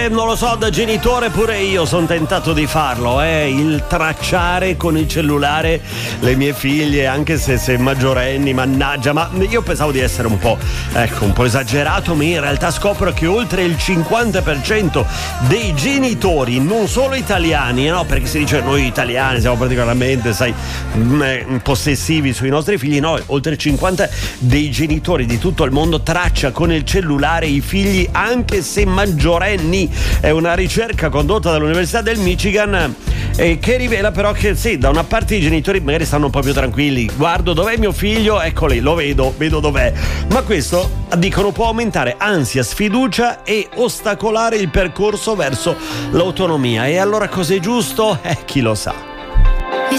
Non lo so, da genitore pure io sono tentato di farlo, il tracciare con il cellulare le mie figlie, anche se maggiorenni, mannaggia, ma io pensavo di essere un po' esagerato, ma in realtà scopro che oltre il 50% dei genitori, non solo italiani, no, perché si dice noi italiani siamo particolarmente, possessivi sui nostri figli, no, oltre il 50% dei genitori di tutto il mondo traccia con il cellulare i figli anche se maggiorenni. È una ricerca condotta dall'Università del Michigan che rivela però che sì, da una parte i genitori magari stanno un po' più tranquilli, guardo dov'è mio figlio, eccoli, lo vedo dov'è, ma questo, dicono, può aumentare ansia, sfiducia e ostacolare il percorso verso l'autonomia. E allora cos'è giusto? Chi lo sa.